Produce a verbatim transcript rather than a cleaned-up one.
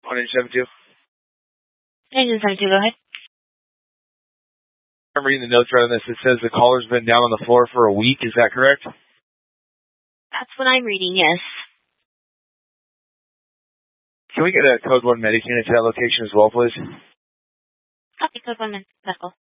one eight seven two. Agent seven two, go ahead. I'm reading the notes right on this. It says the caller's been down on the floor for a week. Is that correct? That's what I'm reading, yes. Can we get a code one Medic unit to that location as well, please? Okay, code one medical.